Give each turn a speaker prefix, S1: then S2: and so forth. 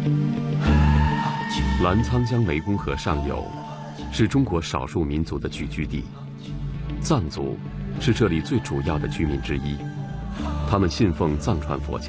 S1: 澜沧江湄公河上游是中国少数民族的聚居地，藏族是这里最主要的居民之一，他们信奉藏传佛教。